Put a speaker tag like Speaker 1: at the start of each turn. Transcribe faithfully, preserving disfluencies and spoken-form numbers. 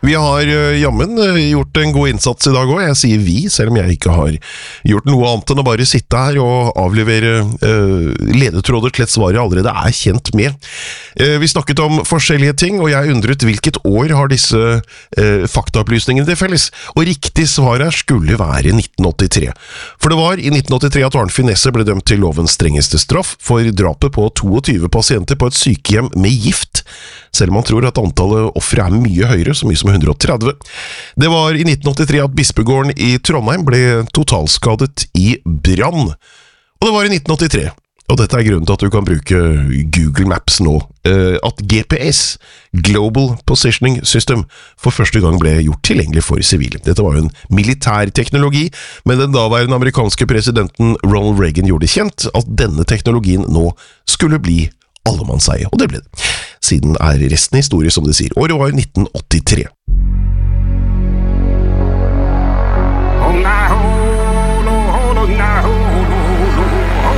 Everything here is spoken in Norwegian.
Speaker 1: Vi har uh, jammen uh, gjort en god innsats i dag også. Jeg sier vi, selv om jeg ikke har gjort noe annet enn å bare sitte her og avlevere uh, ledetråder til et svar jeg allerede er kjent med. Uh, vi snakket om forskjellige ting, og jeg undret hvilket år har disse uh, faktaopplysningene til felles. Og riktig svar her skulle være nitten åttitre. For det var i nitten åttitre at Arnfinn Nesset ble dømt til lovens strengeste straff for drapet på tjueto pasienter på et sykehjem med gift, selv om man tror at antallet ofre er mye høyere, så mye som hundre og tretti. Det var i nitten åttitre at Bispegården i Trondheim ble totalskadet i brann. Og det var i nitten åttitre, og dette er grunnen til at du kan bruke Google Maps nå, at G P S, Global Positioning System, for første gang ble gjort tilgjengelig for sivile. Dette var jo en militær teknologi, men den daværende amerikanske presidenten Ronald Reagan gjorde kjent at denne teknologien nå skulle bli allemannseie, og det ble det. Siden er resten historie, som de sier. Året var nitten åttitre.